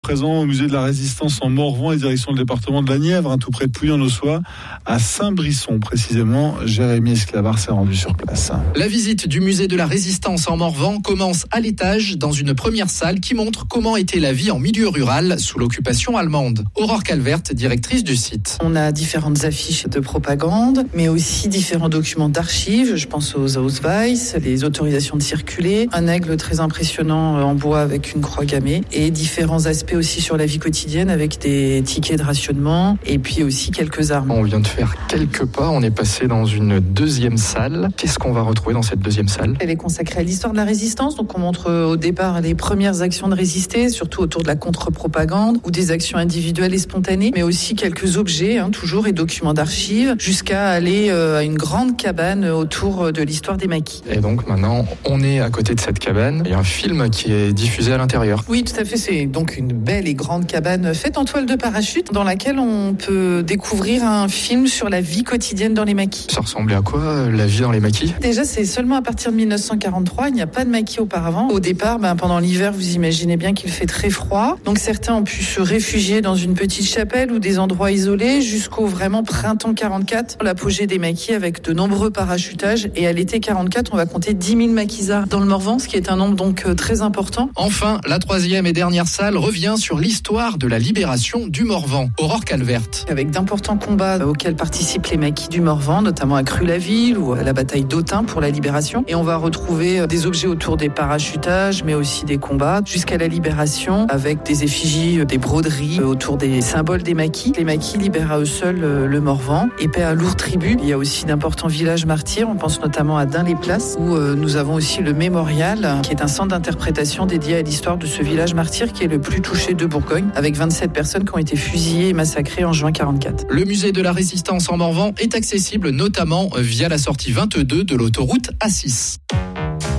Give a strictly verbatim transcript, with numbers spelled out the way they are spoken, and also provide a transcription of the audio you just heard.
Présent au musée de la Résistance en Morvan et direction le département de la Nièvre, hein, tout près de Pouilly-en-Ossois, à Saint-Brisson précisément. Jérémy Esclavard s'est rendu sur place. La visite du musée de la Résistance en Morvan commence à l'étage dans une première salle qui montre comment était la vie en milieu rural sous l'occupation allemande. Aurore Calvert, directrice du site. On a différentes affiches de propagande, mais aussi différents documents d'archives. Je pense aux Ausweis, les autorisations de circuler, un aigle très impressionnant en bois avec une croix gammée et différents aspects aussi sur la vie quotidienne avec des tickets de rationnement et puis aussi quelques armes. On vient de faire quelques pas, on est passé dans une deuxième salle. Qu'est-ce qu'on va retrouver dans cette deuxième salle ? Elle est consacrée à l'histoire de la résistance, donc on montre au départ les premières actions de résister, surtout autour de la contre-propagande ou des actions individuelles et spontanées, mais aussi quelques objets, hein, toujours, et documents d'archives, jusqu'à aller euh, à une grande cabane autour de l'histoire des maquis. Et donc maintenant, on est à côté de cette cabane, il y a un film qui est diffusé à l'intérieur. Oui, tout à fait, c'est donc une belle et grande cabane faite en toile de parachute dans laquelle on peut découvrir un film sur la vie quotidienne dans les maquis. Ça ressemblait à quoi, la vie dans les maquis ? Déjà, c'est seulement à partir de mille neuf cent quarante-trois, il n'y a pas de maquis auparavant. Au départ, ben, pendant l'hiver, vous imaginez bien qu'il fait très froid. Donc certains ont pu se réfugier dans une petite chapelle ou des endroits isolés jusqu'au vraiment printemps quarante-quatre, l'apogée des maquis avec de nombreux parachutages. Et à l'été quarante-quatre, on va compter dix mille maquisards dans le Morvan, ce qui est un nombre donc très important. Enfin, la troisième et dernière salle revient sur l'histoire de la libération du Morvan. Aurore Calvert. Avec d'importants combats auxquels participent les maquis du Morvan, notamment à Cru-la-Ville ou à la bataille d'Autun pour la libération. Et on va retrouver des objets autour des parachutages, mais aussi des combats, jusqu'à la libération, avec des effigies, des broderies autour des symboles des maquis. Les maquis libèrent à eux seuls le Morvan et paient un lourd tribut. Il y a aussi d'importants villages martyrs. On pense notamment à Dun-les-Places, où nous avons aussi le Mémorial, qui est un centre d'interprétation dédié à l'histoire de ce village martyr qui est le plus touché de Bourgogne, avec vingt-sept personnes qui ont été fusillées et massacrées en juin quarante-quatre. Le musée de la Résistance en Morvan est accessible notamment via la sortie vingt-deux de l'autoroute A six.